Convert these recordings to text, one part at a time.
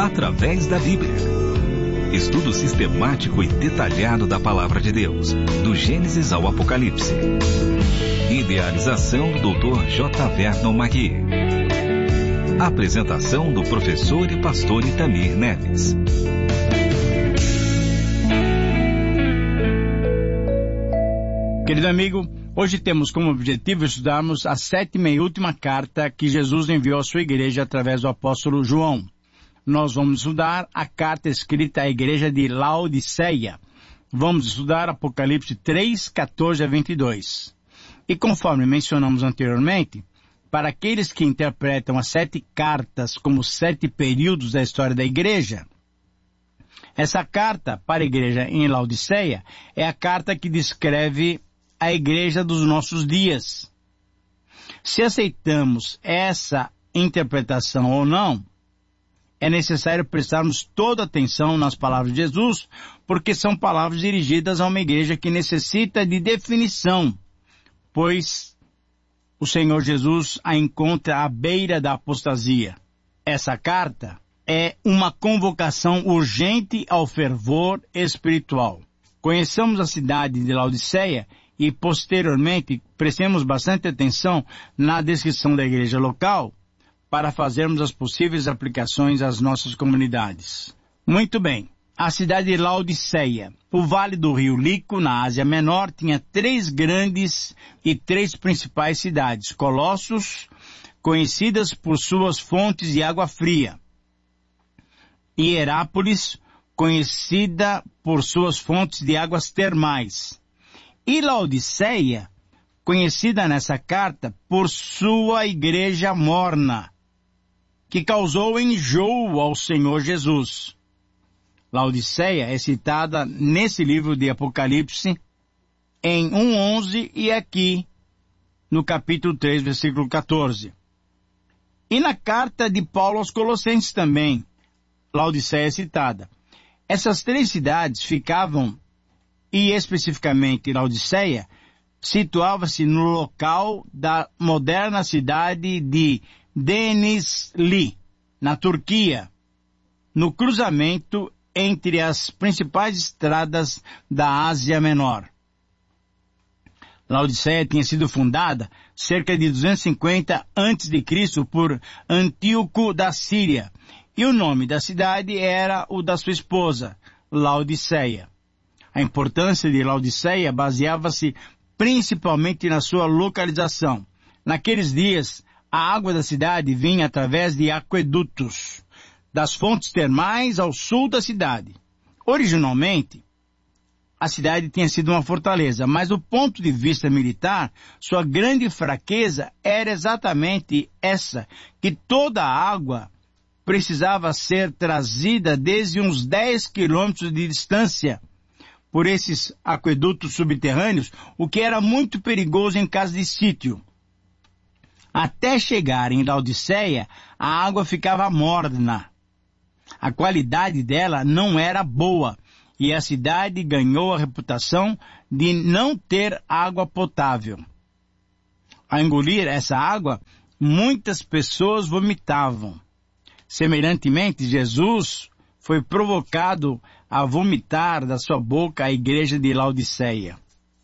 através da Bíblia. Estudo sistemático e detalhado da Palavra de Deus, do Gênesis ao Apocalipse. Idealização do Dr. J. Vernon Magui. Apresentação do professor e pastor Itamir Neves. Querido amigo, hoje temos como objetivo estudarmos a 7ª e última carta que Jesus enviou à sua igreja através do apóstolo João. Nós vamos estudar a carta escrita à igreja de Laodiceia. Vamos estudar Apocalipse 3, 14 a 22. E conforme mencionamos anteriormente, para aqueles que interpretam as 7 cartas como 7 períodos da história da igreja, essa carta para a igreja em Laodiceia é a carta que descreve a igreja dos nossos dias. Se aceitamos essa interpretação ou não, é necessário prestarmos toda atenção nas palavras de Jesus, porque são palavras dirigidas a uma igreja que necessita de definição, pois o Senhor Jesus a encontra à beira da apostasia. Essa carta é uma convocação urgente ao fervor espiritual. Conheçamos a cidade de Laodiceia e, posteriormente, prestemos bastante atenção na descrição da igreja local para fazermos as possíveis aplicações às nossas comunidades. Muito bem. A cidade de Laodiceia. O vale do rio Lico, na Ásia Menor, tinha 3 grandes e 3 principais cidades. Colossos, conhecidas por suas fontes de água fria. E Hierápolis, conhecida por suas fontes de águas termais. E Laodiceia, conhecida nessa carta por sua igreja morna, que causou enjoo ao Senhor Jesus. Laodiceia é citada nesse livro de Apocalipse em 1:11 e aqui no capítulo 3, versículo 14. E na carta de Paulo aos Colossenses também, Laodiceia é citada. Essas 3 cidades ficavam, e especificamente Laodiceia, situava-se no local da moderna cidade de Denizli, na Turquia, no cruzamento entre as principais estradas da Ásia Menor. Laodiceia tinha sido fundada cerca de 250 a.C. por Antíoco da Síria, e o nome da cidade era o da sua esposa, Laodiceia. A importância de Laodiceia baseava-se principalmente na sua localização. Naqueles dias, a água da cidade vinha através de aquedutos, das fontes termais ao sul da cidade. Originalmente, a cidade tinha sido uma fortaleza, mas do ponto de vista militar, sua grande fraqueza era exatamente essa, que toda a água precisava ser trazida desde uns 10 quilômetros de distância por esses aquedutos subterrâneos, o que era muito perigoso em caso de sítio. Até chegar em Laodiceia, a água ficava morna. A qualidade dela não era boa, e a cidade ganhou a reputação de não ter água potável. Ao engolir essa água, muitas pessoas vomitavam. Semelhantemente, Jesus foi provocado a vomitar da sua boca a igreja de Laodiceia.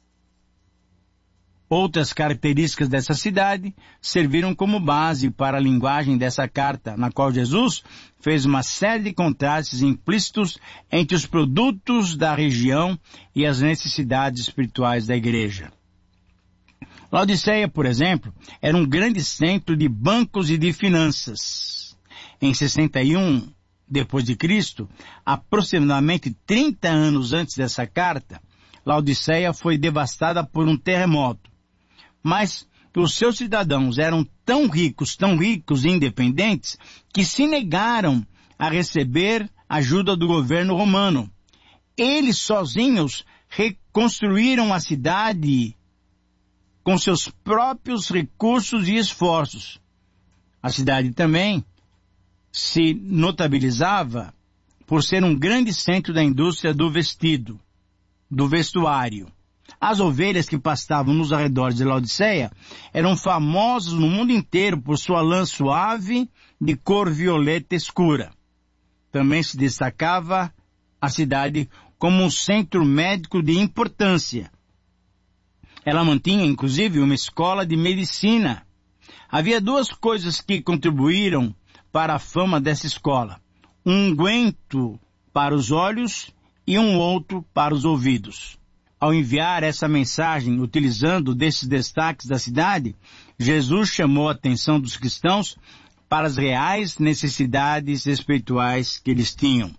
Outras características dessa cidade serviram como base para a linguagem dessa carta, na qual Jesus fez uma série de contrastes implícitos entre os produtos da região e as necessidades espirituais da igreja. Laodiceia, por exemplo, era um grande centro de bancos e de finanças. Em 61 depois de Cristo, aproximadamente 30 anos antes dessa carta, Laodiceia foi devastada por um terremoto. Mas os seus cidadãos eram tão ricos e independentes, que se negaram a receber ajuda do governo romano. Eles sozinhos reconstruíram a cidade com seus próprios recursos e esforços. A cidade também se notabilizava por ser um grande centro da indústria do vestido, do vestuário. As ovelhas que pastavam nos arredores de Laodiceia eram famosas no mundo inteiro por sua lã suave de cor violeta escura. também se destacava a cidade como um centro médico de importância. Ela mantinha, inclusive, uma escola de medicina. Havia duas coisas que contribuíram para a fama dessa escola: um unguento para os olhos e um outro para os ouvidos. Ao enviar essa mensagem utilizando desses destaques da cidade, Jesus chamou a atenção dos cristãos para as reais necessidades espirituais que eles tinham.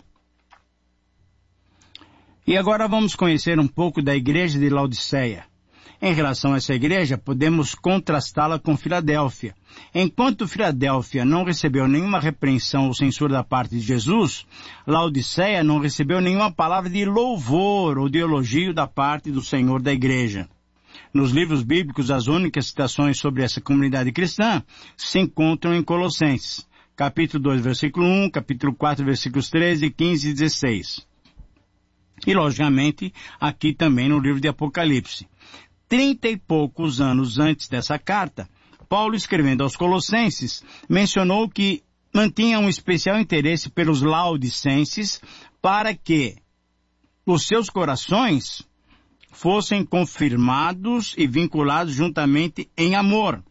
E agora vamos conhecer um pouco da igreja de Laodiceia. Em relação a essa igreja, podemos contrastá-la com Filadélfia. Enquanto Filadélfia não recebeu nenhuma repreensão ou censura da parte de Jesus, Laodiceia não recebeu nenhuma palavra de louvor ou de elogio da parte do Senhor da igreja. Nos livros bíblicos, as únicas citações sobre essa comunidade cristã se encontram em Colossenses, capítulo 2, versículo 1, capítulo 4, versículos 13, 15 e 16. E, logicamente, aqui também no livro de Apocalipse. 30 e poucos anos antes dessa carta, Paulo, escrevendo aos Colossenses, mencionou que mantinha um especial interesse pelos laodicenses para que os seus corações fossem confirmados e vinculados juntamente em amor,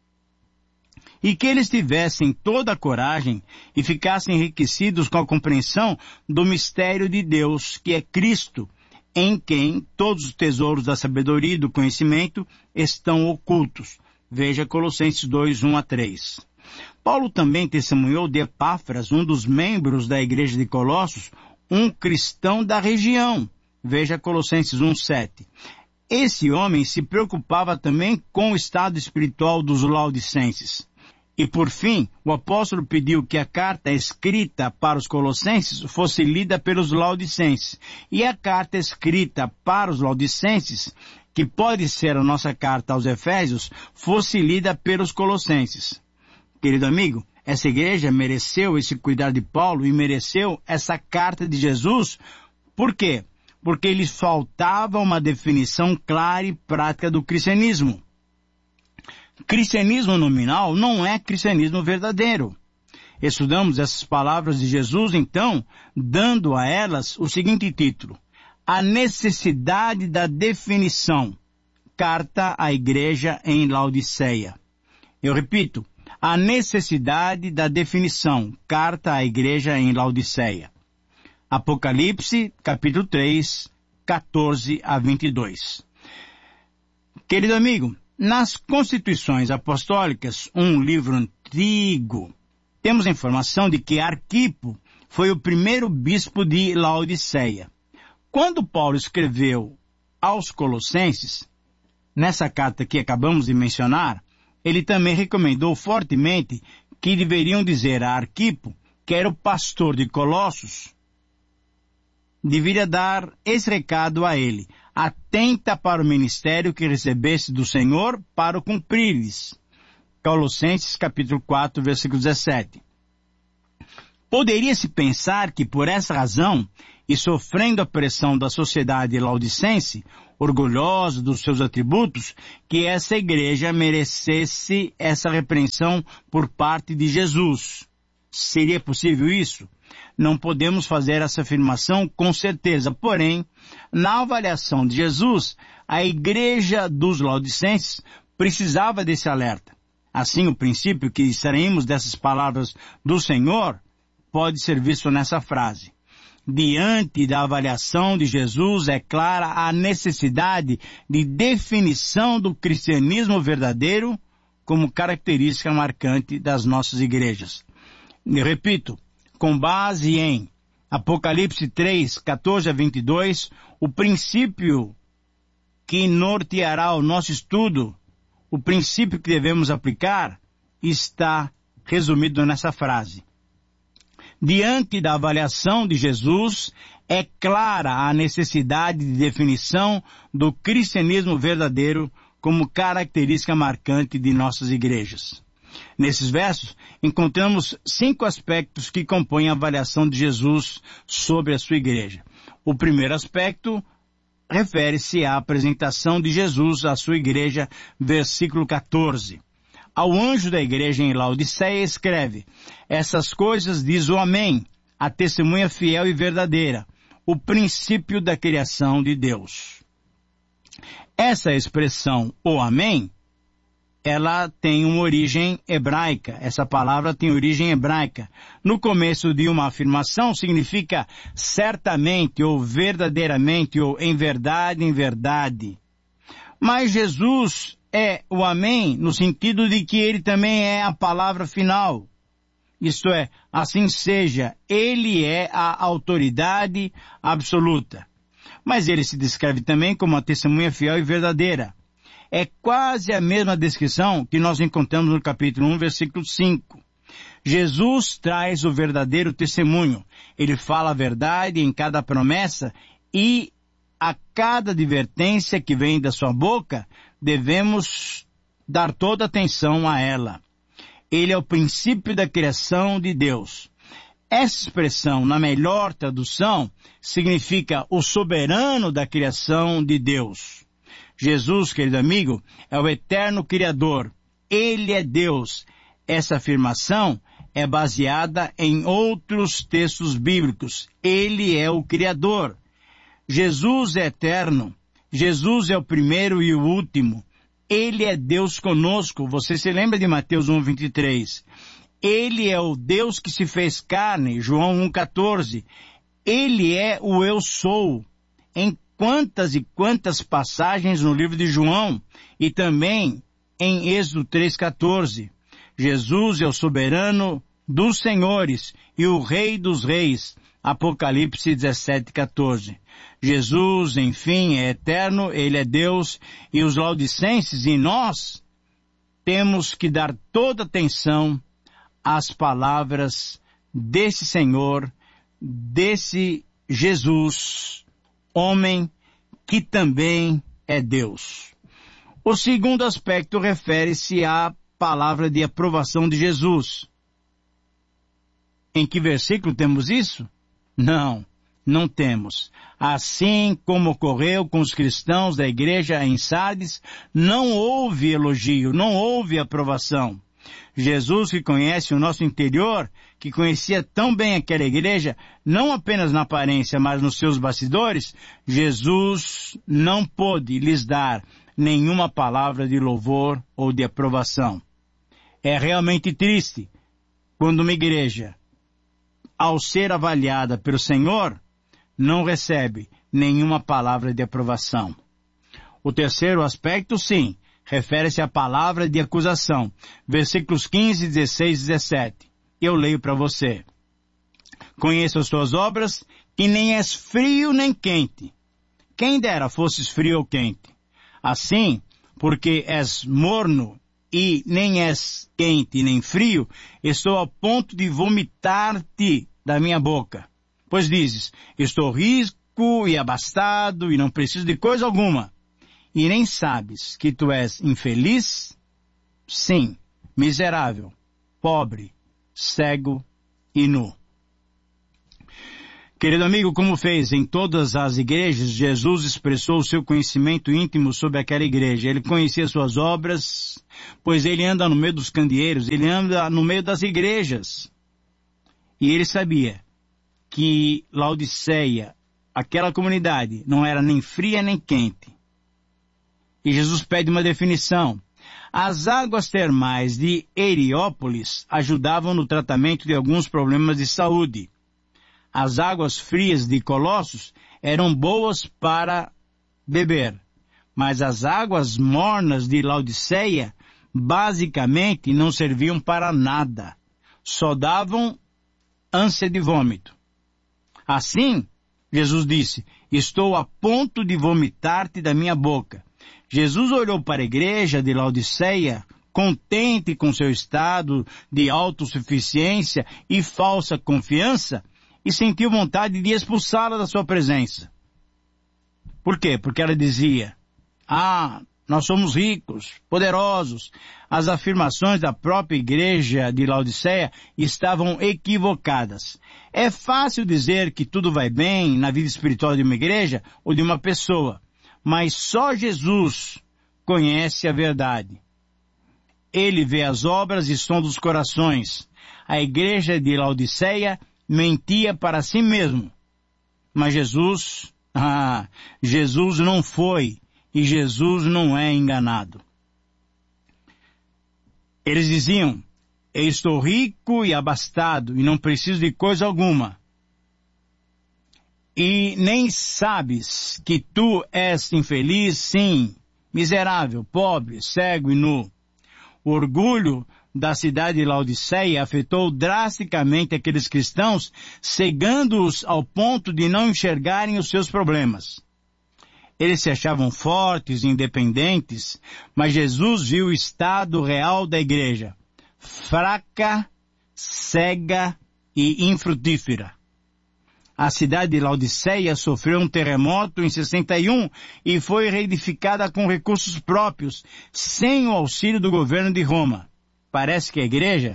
e que eles tivessem toda a coragem e ficassem enriquecidos com a compreensão do mistério de Deus, que é Cristo, em quem todos os tesouros da sabedoria e do conhecimento estão ocultos. Veja Colossenses 2, 1 a 3. Paulo também testemunhou de Epáfras, um dos membros da igreja de Colossos, um cristão da região. Veja Colossenses 1, 7. Esse homem se preocupava também com o estado espiritual dos laodicenses. E por fim, o apóstolo pediu que a carta escrita para os colossenses fosse lida pelos laodicenses. E a carta escrita para os laodicenses, que pode ser a nossa carta aos Efésios, fosse lida pelos colossenses. Querido amigo, essa igreja mereceu esse cuidado de Paulo e mereceu essa carta de Jesus. Por quê? Porque lhes faltava uma definição clara e prática do cristianismo. Cristianismo nominal não é cristianismo verdadeiro. Estudamos essas palavras de Jesus, então, dando a elas o seguinte título: A necessidade da definição. Carta à igreja em Laodiceia. Eu repito, a necessidade da definição. Carta à igreja em Laodiceia. Apocalipse, capítulo 3, 14 a 22. Querido amigo, nas Constituições Apostólicas, um livro antigo, temos a informação de que Arquipo foi o primeiro bispo de Laodiceia. Quando Paulo escreveu aos Colossenses, nessa carta que acabamos de mencionar, ele também recomendou fortemente que deveriam dizer a Arquipo, que era o pastor de Colossos, deveria dar esse recado a ele: atenta para o ministério que recebeste do Senhor para o cumprires. Colossenses capítulo 4, versículo 17. Poderia-se pensar que por essa razão, e sofrendo a pressão da sociedade laodicense, orgulhosa dos seus atributos, que essa igreja merecesse essa repreensão por parte de Jesus. Seria possível isso? Não podemos fazer essa afirmação com certeza, porém, na avaliação de Jesus, a igreja dos laodicenses precisava desse alerta. Assim, o princípio que extraímos dessas palavras do Senhor pode ser visto nessa frase: diante da avaliação de Jesus é clara a necessidade de definição do cristianismo verdadeiro como característica marcante das nossas igrejas. Eu repito, com base em Apocalipse 3, 14 a 22, o princípio que norteará o nosso estudo, o princípio que devemos aplicar, está resumido nessa frase: diante da avaliação de Jesus, é clara a necessidade de definição do cristianismo verdadeiro como característica marcante de nossas igrejas. Nesses versos, encontramos 5 aspectos que compõem a avaliação de Jesus sobre a sua igreja. O primeiro aspecto refere-se à apresentação de Jesus à sua igreja, versículo 14. Ao anjo da igreja em Laodiceia escreve: essas coisas diz o Amém, a testemunha fiel e verdadeira, o princípio da criação de Deus. Essa expressão, o Amém, ela tem uma origem hebraica. Essa palavra tem origem hebraica. No começo de uma afirmação significa certamente, ou verdadeiramente, ou em verdade, em verdade. Mas Jesus é o Amém no sentido de que ele também é a palavra final. Isto é, assim seja, ele é a autoridade absoluta. Mas ele se descreve também como uma testemunha fiel e verdadeira. É quase a mesma descrição que nós encontramos no capítulo 1, versículo 5. Jesus traz o verdadeiro testemunho. Ele fala a verdade em cada promessa e a cada advertência que vem da sua boca, devemos dar toda atenção a ela. Ele é o princípio da criação de Deus. Essa expressão, na melhor tradução, significa o soberano da criação de Deus. Jesus, querido amigo, é o eterno Criador. Ele é Deus. Essa afirmação é baseada em outros textos bíblicos. Ele é o Criador. Jesus é eterno. Jesus é o primeiro e o último. Ele é Deus conosco. Você se lembra de Mateus 1:23? Ele é o Deus que se fez carne, João 1:14. Ele é o eu sou. Em quantas e quantas passagens no livro de João e também em Êxodo 3:14. Jesus é o soberano dos senhores e o rei dos reis, Apocalipse 17:14. Jesus, enfim, é eterno, ele é Deus, e os laodicenses e nós temos que dar toda atenção às palavras desse Senhor, desse Jesus, homem que também é Deus. O segundo aspecto refere-se à palavra de aprovação de Jesus. Em que versículo temos isso? Não temos. Assim como ocorreu com os cristãos da igreja em Sardes, não houve elogio, não houve aprovação. Jesus, que conhece o nosso interior, que conhecia tão bem aquela igreja, não apenas na aparência, mas nos seus bastidores, Jesus não pôde lhes dar nenhuma palavra de louvor ou de aprovação. É realmente triste quando uma igreja, ao ser avaliada pelo Senhor, não recebe nenhuma palavra de aprovação. O terceiro aspecto, sim, refere-se à palavra de acusação. Versículos 15, 16 e 17. Eu leio para você. Conheço as tuas obras, que nem és frio nem quente. Quem dera fosses frio ou quente. Assim, porque és morno e nem és quente nem frio, estou ao ponto de vomitar-te da minha boca. Pois dizes, estou rico e abastado e não preciso de coisa alguma. E nem sabes que tu és infeliz? Sim, miserável, pobre, cego e nu. Querido amigo, como fez em todas as igrejas, Jesus expressou o seu conhecimento íntimo sobre aquela igreja. Ele conhecia suas obras, pois ele anda no meio dos candeeiros, ele anda no meio das igrejas. E ele sabia que Laodiceia, aquela comunidade, não era nem fria nem quente. E Jesus pede uma definição. As águas termais de Heliópolis ajudavam no tratamento de alguns problemas de saúde. As águas frias de Colossos eram boas para beber, mas as águas mornas de Laodiceia basicamente não serviam para nada, só davam ânsia de vômito. Assim, Jesus disse, estou a ponto de vomitar-te da minha boca. Jesus olhou para a igreja de Laodiceia, contente com seu estado de autossuficiência e falsa confiança, e sentiu vontade de expulsá-la da sua presença. Por quê? Porque ela dizia, nós somos ricos, poderosos. As afirmações da própria igreja de Laodiceia estavam equivocadas. É fácil dizer que tudo vai bem na vida espiritual de uma igreja ou de uma pessoa, mas só Jesus conhece a verdade. Ele vê as obras e sonda os corações. A igreja de Laodiceia mentia para si mesmo. Mas Jesus não foi e Jesus não é enganado. Eles diziam: eu estou rico e abastado e não preciso de coisa alguma. E nem sabes que tu és infeliz, sim, miserável, pobre, cego e nu. O orgulho da cidade de Laodiceia afetou drasticamente aqueles cristãos, cegando-os ao ponto de não enxergarem os seus problemas. Eles se achavam fortes e independentes, mas Jesus viu o estado real da igreja: fraca, cega e infrutífera. A cidade de Laodiceia sofreu um terremoto em 61 e foi reedificada com recursos próprios, sem o auxílio do governo de Roma. Parece que a igreja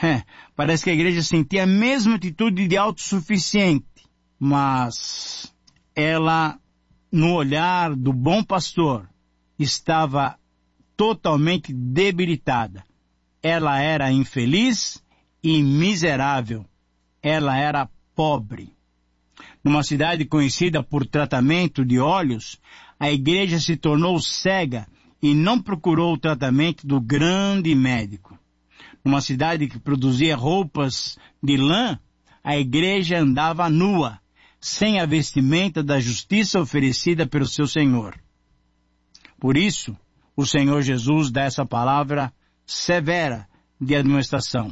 sentia a mesma atitude de autossuficiente, mas ela, no olhar do bom pastor, estava totalmente debilitada. Ela era infeliz e miserável. Ela era pobre. Numa cidade conhecida por tratamento de olhos, a igreja se tornou cega e não procurou o tratamento do grande médico. Numa cidade que produzia roupas de lã, a igreja andava nua, sem a vestimenta da justiça oferecida pelo seu Senhor. Por isso, o Senhor Jesus dá essa palavra severa de admoestação.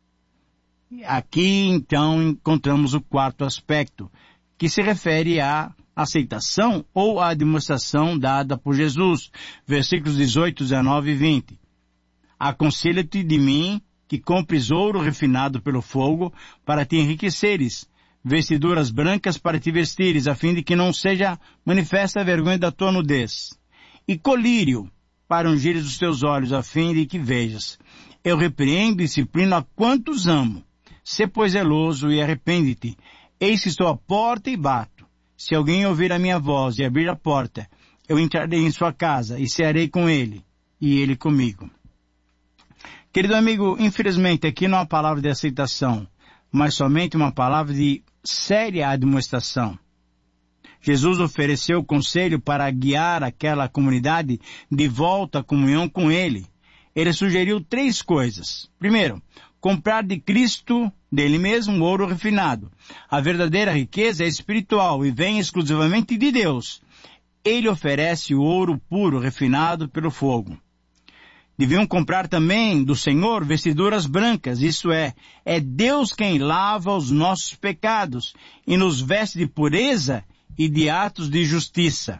Aqui, então, encontramos o quarto aspecto, que se refere à aceitação ou à demonstração dada por Jesus. Versículos 18, 19 e 20. Aconselho-te de mim que compres ouro refinado pelo fogo para te enriqueceres, vestiduras brancas para te vestires, a fim de que não seja manifesta a vergonha da tua nudez, e colírio para ungires os teus olhos, a fim de que vejas. Eu repreendo e disciplino a quantos amo. Sê, pois, zeloso e arrepende-te. Eis que estou à porta e bato. Se alguém ouvir a minha voz e abrir a porta, eu entrarei em sua casa e cearei com ele, e ele comigo. Querido amigo, infelizmente aqui não há palavra de aceitação, mas somente uma palavra de séria admoestação. Jesus ofereceu conselho para guiar aquela comunidade de volta à comunhão com ele. Ele sugeriu 3 coisas. Primeiro, comprar de Cristo, dele mesmo, ouro refinado. A verdadeira riqueza é espiritual e vem exclusivamente de Deus. Ele oferece o ouro puro, refinado pelo fogo. Deviam comprar também do Senhor vestiduras brancas, isso é Deus quem lava os nossos pecados e nos veste de pureza e de atos de justiça.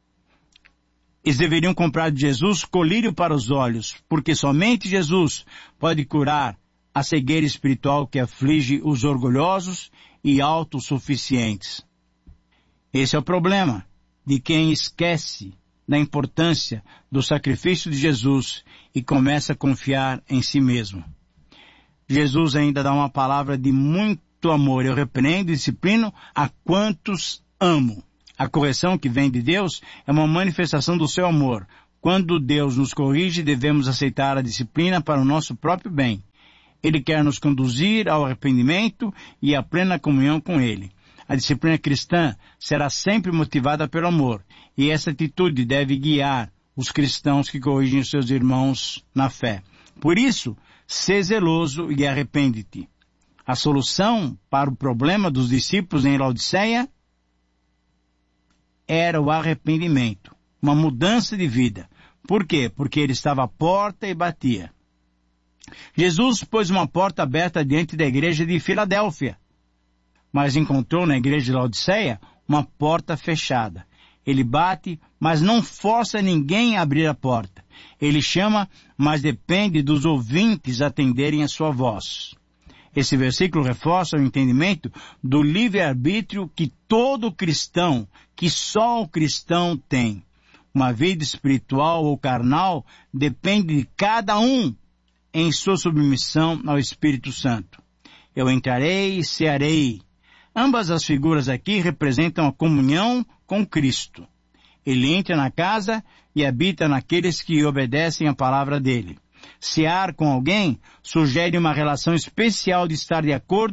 Eles deveriam comprar de Jesus colírio para os olhos, porque somente Jesus pode curar a cegueira espiritual que aflige os orgulhosos e autossuficientes. Esse é o problema de quem esquece da importância do sacrifício de Jesus e começa a confiar em si mesmo. Jesus ainda dá uma palavra de muito amor. Eu repreendo e disciplino a quantos amo. A correção que vem de Deus é uma manifestação do seu amor. Quando Deus nos corrige, devemos aceitar a disciplina para o nosso próprio bem. Ele quer nos conduzir ao arrependimento e à plena comunhão com Ele. A disciplina cristã será sempre motivada pelo amor, e essa atitude deve guiar os cristãos que corrigem os seus irmãos na fé. Por isso, sê zeloso e arrepende-te. A solução para o problema dos discípulos em Laodiceia era o arrependimento, uma mudança de vida. Por quê? Porque ele estava à porta e batia. Jesus pôs uma porta aberta diante da igreja de Filadélfia, mas encontrou na igreja de Laodiceia uma porta fechada. Ele bate, mas não força ninguém a abrir a porta. Ele chama, mas depende dos ouvintes atenderem a sua voz. Esse versículo reforça o entendimento do livre-arbítrio que todo cristão, que só o cristão tem. Uma vida espiritual ou carnal depende de cada um em sua submissão ao Espírito Santo. Eu entrarei e cearei. Ambas as figuras aqui representam a comunhão com Cristo. Ele entra na casa e habita naqueles que obedecem a palavra dele. Cear com alguém sugere uma relação especial de estar de acordo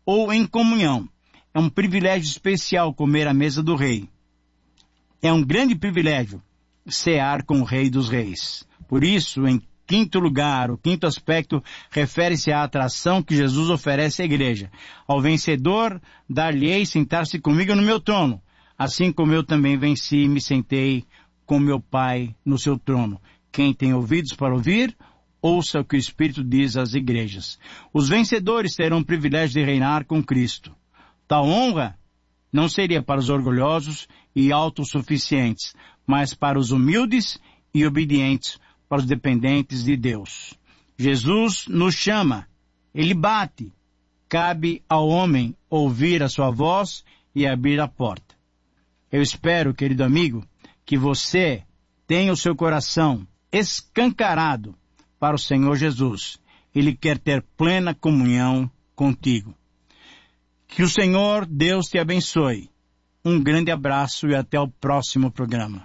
ou em comunhão. É um privilégio especial comer à mesa do rei. É um grande privilégio cear com o Rei dos Reis. Por isso, em quinto lugar, o quinto aspecto refere-se à atração que Jesus oferece à igreja. Ao vencedor, dar-lhe-ei sentar-se comigo no meu trono, assim como eu também venci e me sentei com meu Pai no seu trono. Quem tem ouvidos para ouvir, ouça o que o Espírito diz às igrejas. Os vencedores terão o privilégio de reinar com Cristo. Tal honra não seria para os orgulhosos e autossuficientes, mas para os humildes e obedientes, para os dependentes de Deus. Jesus nos chama, Ele bate. Cabe ao homem ouvir a sua voz e abrir a porta. Eu espero, querido amigo, que você tenha o seu coração escancarado para o Senhor Jesus. Ele quer ter plena comunhão contigo. Que o Senhor Deus te abençoe. Um grande abraço e até o próximo programa.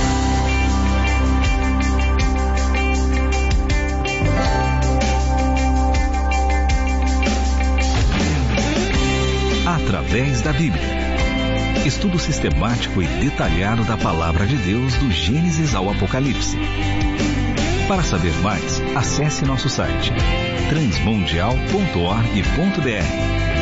Através da Bíblia. Estudo sistemático e detalhado da Palavra de Deus do Gênesis ao Apocalipse. Para saber mais, acesse nosso site transmundial.org.br.